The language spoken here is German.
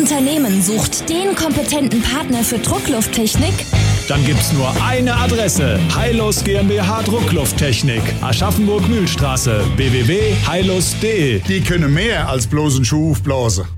Unternehmen sucht den kompetenten Partner für Drucklufttechnik? Dann gibt's nur eine Adresse. Heilus GmbH Drucklufttechnik. Aschaffenburg-Mühlstraße. www.heilus.de. Die können mehr als bloß einen Schuh aufblasen.